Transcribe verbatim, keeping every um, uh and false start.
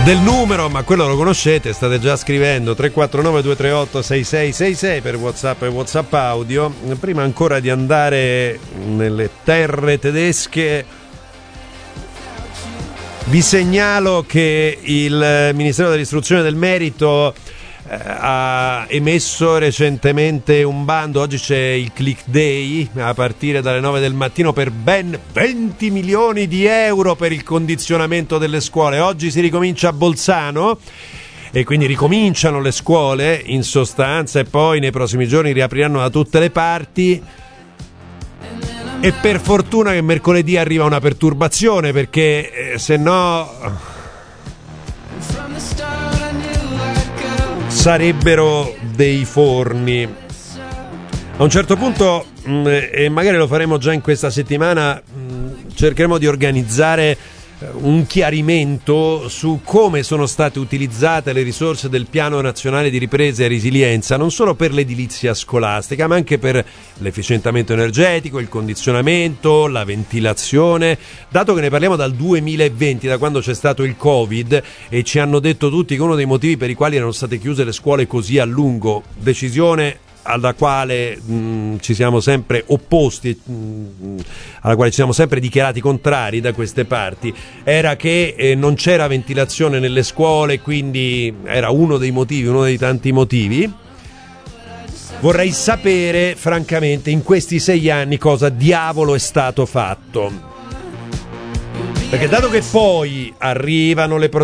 del numero, ma quello lo conoscete, state già scrivendo tre quattro nove due tre otto sei sei sei sei per WhatsApp e WhatsApp audio. Prima ancora di andare nelle terre tedesche, vi segnalo che il Ministero dell'Istruzione e del Merito eh, ha emesso recentemente un bando. Oggi c'è il Click Day a partire dalle nove del mattino per ben venti milioni di euro per il condizionamento delle scuole. Oggi si ricomincia a Bolzano e quindi ricominciano le scuole in sostanza, e poi nei prossimi giorni riapriranno da tutte le parti. E per fortuna che mercoledì arriva una perturbazione, perché eh, se no sarebbero dei forni. A un certo punto, mh, e magari lo faremo già in questa settimana, mh, cercheremo di organizzare un chiarimento su come sono state utilizzate le risorse del Piano Nazionale di Ripresa e Resilienza, non solo per l'edilizia scolastica, ma anche per l'efficientamento energetico, il condizionamento, la ventilazione. Dato che ne parliamo dal duemilaventi, da quando c'è stato il Covid, e ci hanno detto tutti che uno dei motivi per i quali erano state chiuse le scuole così a lungo, decisione alla quale mh, ci siamo sempre opposti, mh, alla quale ci siamo sempre dichiarati contrari da queste parti, era che eh, non c'era ventilazione nelle scuole, quindi era uno dei motivi, uno dei tanti motivi. Vorrei sapere, francamente, in questi sei anni cosa diavolo è stato fatto. Perché dato che poi arrivano le